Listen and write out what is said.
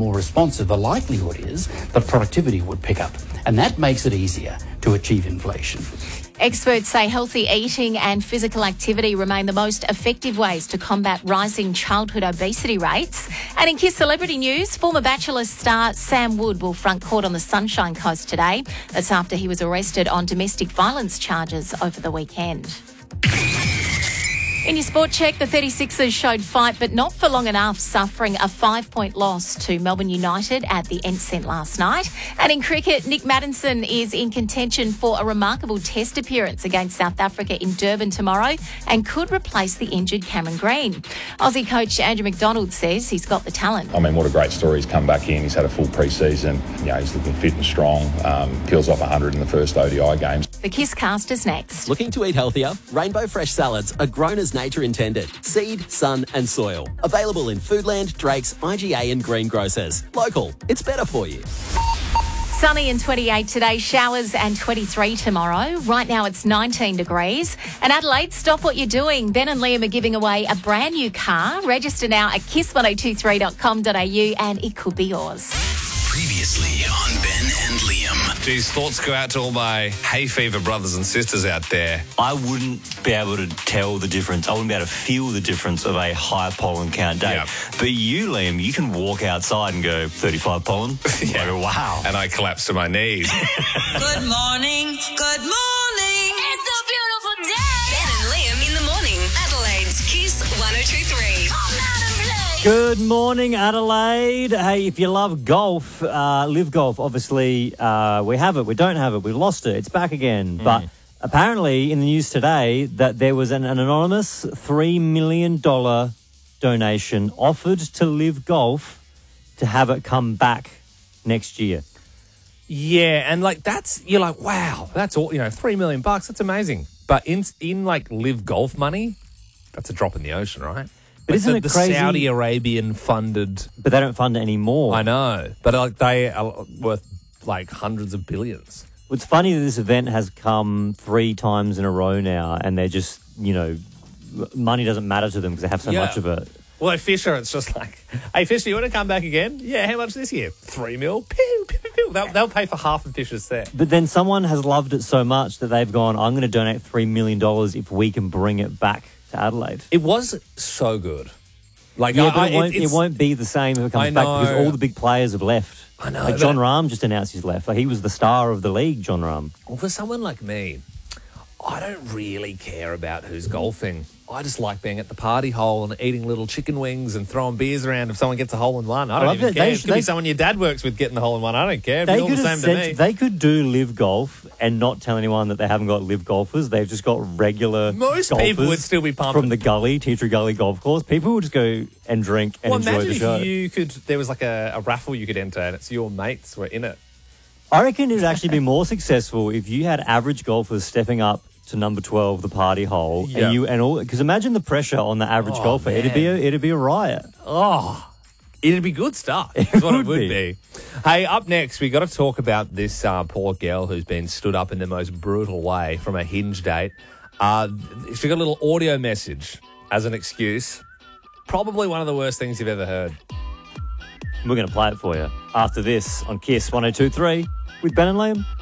more responsive, the likelihood is that productivity would pick up. And that makes it easier to achieve inflation. Experts say healthy eating and physical activity remain the most effective ways to combat rising childhood obesity rates. And in Kiss Celebrity News, former Bachelor star Sam Wood will front court on the Sunshine Coast today. That's after he was arrested on domestic violence charges over the weekend. In your sport check, the 36ers showed fight, but not for long enough, suffering a 5-point loss to Melbourne United at the Enceinte last night. And in cricket, Nick Maddinson is in contention for a remarkable test appearance against South Africa in Durban tomorrow and could replace the injured Cameron Green. Aussie coach Andrew McDonald says he's got the talent. I mean, what a great story. He's come back in, he's had a full pre-season, he's looking fit and strong, peels off 100 in the first ODI games. The Kiss cast is next. Looking to eat healthier? Rainbow Fresh salads are grown as nature intended. Seed, sun and soil. Available in Foodland, Drake's, IGA and greengrocers. Local. It's better for you. Sunny and 28 today, showers and 23 tomorrow. Right now it's 19 degrees. And Adelaide, stop what you're doing. Ben and Liam are giving away a brand new car. Register now at kiss1023.com.au and it could be yours. Previously on Ben and Liam. Geez, thoughts go out to all my hay fever brothers and sisters out there. I wouldn't be able to tell the difference. I wouldn't be able to feel the difference of a high pollen count day. Yep. But you, Liam, you can walk outside and go 35 pollen. Yeah. Like, wow. And I collapse to my knees. Good morning. Good morning. It's a beautiful day. Ben and Liam in the morning. Adelaide's Kiss 102.3. Come out and play. Good morning, Adelaide. Hey, if you love golf, Live Golf, obviously, we have it, we don't have it, we lost it, it's back again. But apparently in the news today that there was an anonymous $3 million donation offered to Live Golf to have it come back next year. Yeah, and you're like, wow, that's all, $3 million, that's amazing. But in like Live Golf money, that's a drop in the ocean, right? But isn't it crazy? The Saudi Arabian funded... But they don't fund it anymore. I know. But they are worth hundreds of billions. Well, it's funny that this event has come 3 times in a row now and they're just, money doesn't matter to them because they have so much of it. Well, Fisher, it's just like, hey, Fisher, you want to come back again? Yeah, how much this year? 3 mil? Pew, pew, pew, pew. They'll pay for half of Fisher's set. But then someone has loved it so much that they've gone, I'm going to donate $3 million if we can bring it back to Adelaide. It was so good. It won't be the same if it comes back because all the big players have left. I know. John Rahm just announced he's left. He was the star of the league, John Rahm. Well, for someone like me, I don't really care about who's golfing. I just like being at the party hole and eating little chicken wings and throwing beers around if someone gets a hole-in-one. I don't even care. It could be someone your dad works with getting the hole-in-one. I don't care. It'd be all the same to me. They could do Live Golf and not tell anyone that they haven't got Live Golfers. They've just got regular Most people would still be pumping. From the gully, Tea Tree Gully Golf Course. People would just go and drink and enjoy the show. Imagine if there was a raffle you could enter and it's your mates were in it. I reckon it would actually be more successful if you had average golfers stepping up to number 12, the party hole, because imagine the pressure on the average golfer. Man. It'd be a riot. Oh, it'd be good stuff. Is what it would be. Hey, up next, we got to talk about this poor girl who's been stood up in the most brutal way from a Hinge date. She got a little audio message as an excuse. Probably one of the worst things you've ever heard. We're going to play it for you after this on Kiss 102.3 with Ben and Liam.